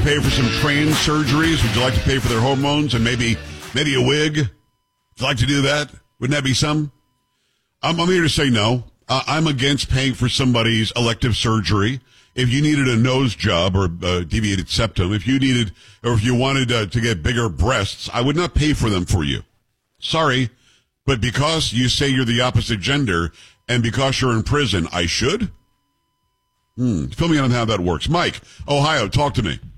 pay for some trans surgeries? Would you like to pay for their hormones and maybe a wig? Would you like to do that? Wouldn't that be some? I'm here to say no. I'm against paying for somebody's elective surgery. If you needed a nose job or a deviated septum, if you wanted to get bigger breasts, I would not pay for them for you. Sorry, but because you say you're the opposite gender and because you're in prison, I should? Fill me in on how that works. Mike, Ohio, talk to me.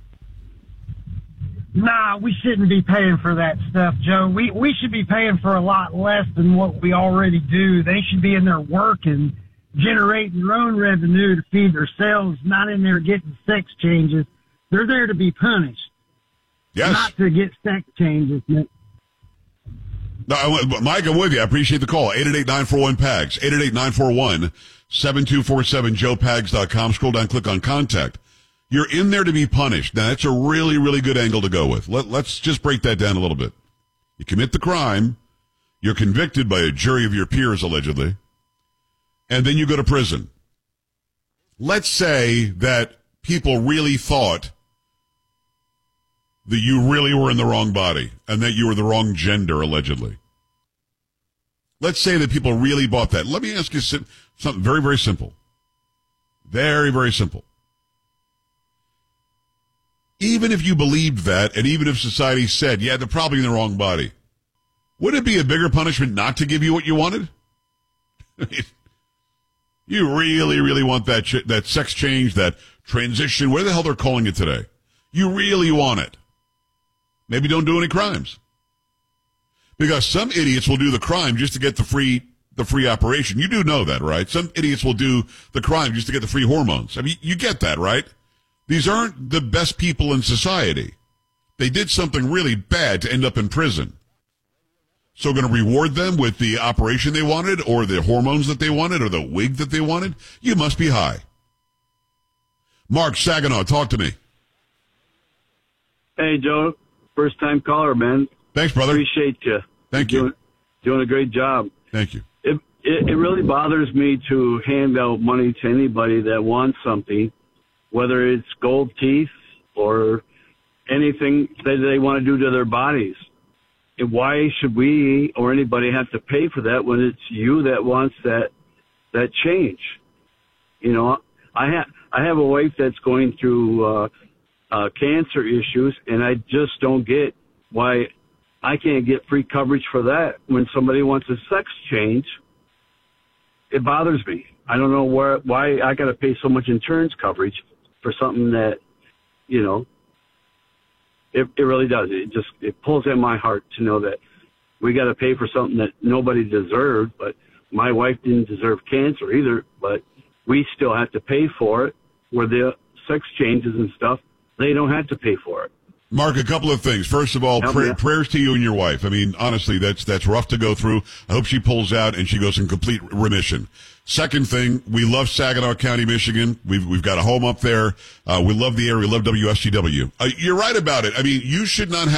Nah, we shouldn't be paying for that stuff, Joe. We should be paying for a lot less than what we already do. They should be in there working, generating their own revenue to feed themselves, not in there getting sex changes. They're there to be punished, Yes. not to get sex changes. No, Mike, I'm with you. I appreciate the call. 888-941-PAGS, 888-941-7247, joepags.com. Scroll down, click on contact. You're in there to be punished. Now, that's a really, really good angle to go with. Let's just break that down a little bit. You commit the crime, you're convicted by a jury of your peers, allegedly, and then you go to prison. Let's say that people really thought that you really were in the wrong body and that you were the wrong gender, allegedly. Let's say that people really bought that. Let me ask you something very, very simple. Very, very simple. Even if you believed that, and even if society said, yeah, they're probably in the wrong body, would it be a bigger punishment not to give you what you wanted? You really, really want that sex change, that transition, whatever the hell they're calling it today. You really want it. Maybe don't do any crimes. Because some idiots will do the crime just to get the free operation. You do know that, right? Some idiots will do the crime just to get the free hormones. I mean, you get that, right? These aren't the best people in society. They did something really bad to end up in prison. So going to reward them with the operation they wanted or the hormones that they wanted or the wig that they wanted? You must be high. Mark Saginaw, talk to me. Hey, Joe. First time caller, man. Thanks, brother. Appreciate you. Thank you. Doing a great job. Thank you. It really bothers me to hand out money to anybody that wants something, whether it's gold teeth or anything that they want to do to their bodies. And why should we or anybody have to pay for that when it's you that wants that change? You know, I have a wife that's going through cancer issues, and I just don't get why I can't get free coverage for that when somebody wants a sex change. It bothers me. I don't know why I got to pay so much insurance coverage for something that, you know, it really does. It pulls at my heart to know that we got to pay for something that nobody deserved. But my wife didn't deserve cancer either, but we still have to pay for it. Where the sex changes and stuff, they don't have to pay for it. Mark, a couple of things. First of all, prayers to you and your wife. I mean, honestly, that's rough to go through. I hope she pulls out and she goes in complete remission. Second thing, we love Saginaw County, Michigan. We've got a home up there. We love the area. We love WSTW. You're right about it. I mean, you should not have